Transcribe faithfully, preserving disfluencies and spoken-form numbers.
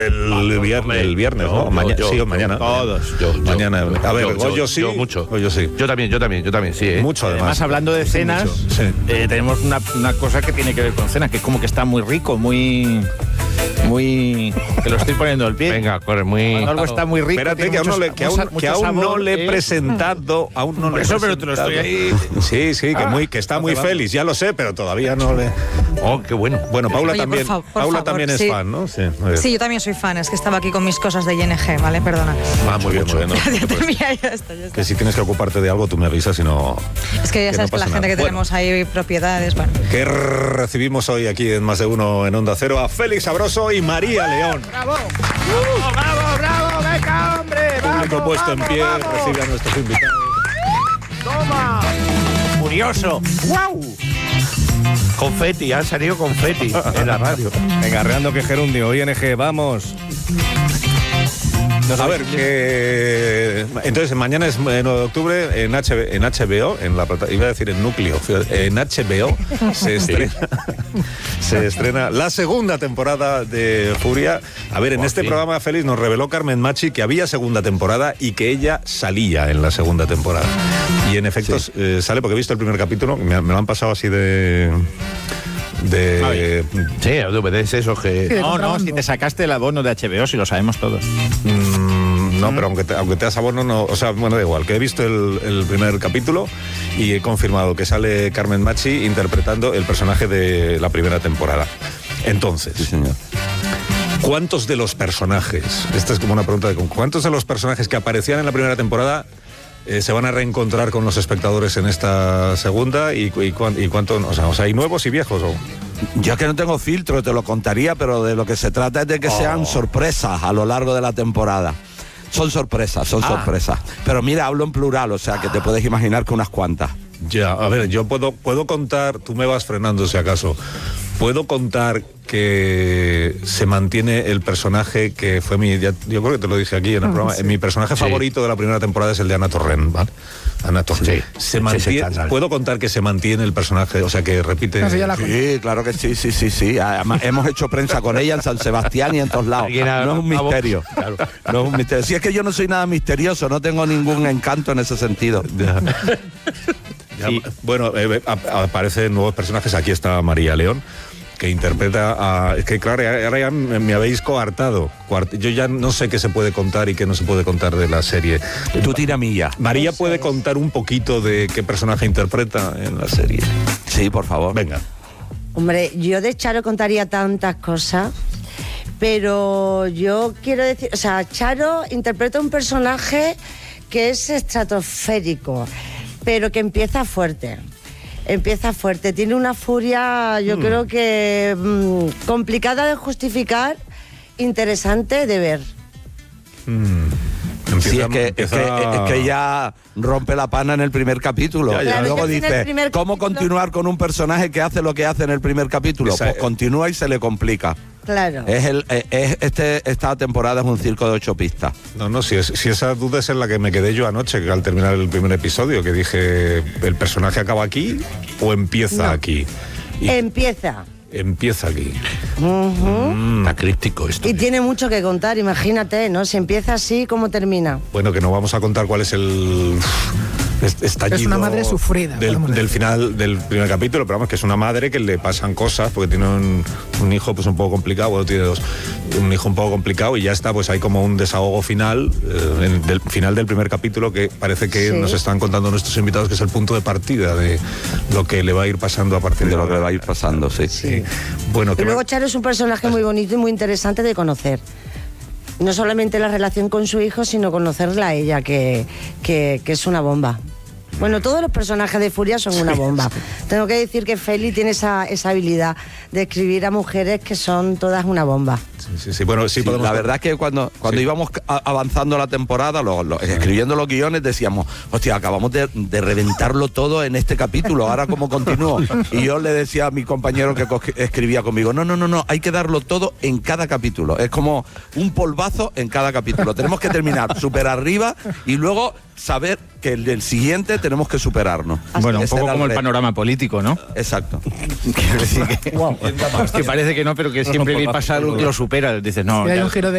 El viernes, el viernes, ¿no? Yo, Mañana, yo, sí, o yo, mañana. Todos. Yo, yo, mañana. yo, a ver, yo, Goyo yo, sí. yo mucho. Goyo sí. Yo también, yo también, yo también, sí. ¿eh? Mucho, además. Además, hablando de cenas, Sí. eh, tenemos una, una cosa que tiene que ver con cenas, que es como que está muy rico, muy... Muy... Que lo estoy poniendo al pie. Venga, corre, muy... Cuando algo está muy rico. Espérate, tiene que aún no mucho- le, que mucho- aún, que mucho aún no sabor, le he ¿eh? presentado. Aún no Por le he eso, pero te lo estoy presentado. ahí... Sí, sí, que, muy, que está muy feliz, ya lo sé, pero todavía no le... Oh, qué bueno. Bueno, Paula Oye, por también, fa- por Paula favor, también es sí. fan, ¿no? Sí, muy bien. Sí, yo también soy fan, es que estaba aquí con mis cosas de I N G, ¿vale? Perdona. Ah, muy bien, muy bien. no, Ya no, pues, termina, ya está, ya está. que si tienes que ocuparte de algo, tú me avisas y no... Es que ya que sabes no que la pasa gente nada. que tenemos ahí propiedades, bueno. Que recibimos hoy aquí en Más de Uno en Onda Cero a Félix Sabroso y María León. ¡Bravo! ¡Bravo, bravo, bravo! ¡Venga, hombre! Público ¡Vamos, puesto en vamos, pie, vamos! recibe a nuestros invitados. ¡Toma! ¡Furioso! ¡Guau! Confeti, han salido confeti en la radio. Venga, Reando que Gerundio, I N G, vamos. A ver, que... entonces mañana es nueve de octubre en, H B, en H B O, en la plata- iba a decir en Núcleo, en H B O se estrena, se estrena la segunda temporada de Furia. A ver, en Oh, este sí. programa, Félix, nos reveló Carmen Machi que había segunda temporada y que ella salía en la segunda temporada. Y en efecto eh, sale, porque he visto el primer capítulo, me, me lo han pasado así de... de Sí, D V Ds esos que... No, no, si te sacaste el abono de H B O, si lo sabemos todos. Mm, no, pero aunque te, aunque te das abono, no, o sea, bueno, da igual, que he visto el, el primer capítulo y he confirmado que sale Carmen Machi interpretando el personaje de la primera temporada. Entonces, Sí, señor. ¿cuántos de los personajes, esta es como una pregunta de cuántos de los personajes que aparecían en la primera temporada eh, se van a reencontrar con los espectadores en esta segunda y, y, cuán- y cuánto, o sea, o sea, hay nuevos y viejos o... Yo es que no tengo filtro, te lo contaría, pero de lo que se trata es de que Oh. sean sorpresas a lo largo de la temporada. Son sorpresas, son Ah. sorpresas. Pero mira, hablo en plural, o sea que te puedes imaginar que unas cuantas. Ya, a ver, yo puedo, puedo contar, tú me vas frenando si acaso, puedo contar que se mantiene el personaje que fue mi, ya- yo creo que te lo dije aquí en el programa, mi personaje Sí. favorito de la primera temporada es el de Ana Torrent, ¿vale? Ana Torrent. Sí. Se Sí, mantiene, sí, sí, sí. puedo contar que se mantiene el personaje, o sea, que repite... Sí, claro que sí, sí, sí, sí. Además, hemos hecho prensa con ella en San Sebastián y en todos lados. Alguien ha- No es un ha- misterio. Claro. No es un misterio. Si es que yo no soy nada misterioso, no tengo ningún encanto en ese sentido. Ya. Ya, Sí. Bueno, eh, a- aparecen nuevos personajes. Aquí está María León, que interpreta a... Es que claro, ahora ya me me habéis coartado. Coart- Yo ya no sé qué se puede contar y qué no se puede contar de la serie. Tú tira milla. María puede contar un poquito de qué personaje interpreta en la serie. Sí, por favor. Venga. Hombre, yo de Charo contaría tantas cosas, pero yo quiero decir, o sea, Charo interpreta un personaje que es estratosférico, pero que empieza fuerte. Empieza fuerte, tiene una furia, yo creo que mm, complicada de justificar, interesante de ver. Empieza- Sí, es que, es, empieza- que, es que ella rompe la pana en el primer capítulo. Ya, ya. Y Claro, luego es que en el dice, primer ¿cómo capítulo- continuar con un personaje que hace lo que hace en el primer capítulo? Esa- Pues continúa y se le complica. Claro. Es el, es- es- este, esta temporada es un circo de ocho pistas. No, no, si, es- si esa duda es en la que me quedé yo anoche, que al terminar el primer episodio, que dije, ¿el personaje acaba aquí o empieza No. aquí? Y Empieza. empieza aquí. Está críptico esto. Y tiene mucho que contar, imagínate, ¿no? Si empieza así, ¿cómo termina? Bueno, que no vamos a contar cuál es el est- estallido Es una madre sufrida, del, podemos del decir. final del primer capítulo, pero vamos, que es una madre que le pasan cosas porque tiene un, un hijo pues un poco complicado, bueno, tiene dos, un hijo un poco complicado y ya está, pues hay como un desahogo final, eh, en- del final del primer capítulo que parece que Sí. nos están contando nuestros invitados que es el punto de partida de lo que le va a ir pasando a partir de, De lo que ahora. le va a ir pasando, sí. Sí. Bueno, Y que luego me- Charo es un personaje muy bonito y muy interesante de conocer. No solamente la relación con su hijo, sino conocerla a ella, que, que, que es una bomba. Bueno, todos los personajes de Furia son una bomba. Tengo que decir que Feli tiene esa, esa habilidad de escribir a mujeres que son todas una bomba. sí, sí, sí, bueno, sí, Sí, podemos la verdad es que cuando, cuando Sí. íbamos a- avanzando la temporada, lo- lo- escribiendo los guiones, decíamos, hostia, acabamos de, de reventarlo todo en este capítulo, ahora cómo continúo. Y yo le decía a mi compañero que co- escribía conmigo, no, no, no, no, hay que darlo todo en cada capítulo. Es como un polvazo en cada capítulo. Tenemos que terminar súper arriba y luego saber que el del siguiente tenemos que superarnos. Bueno, un Ese poco era como el reto. panorama político, ¿no? Exacto. Quiero decir que, que parece que no, pero que siempre que pasa algo que lo supera. Dices, no, Y hay ya- un giro de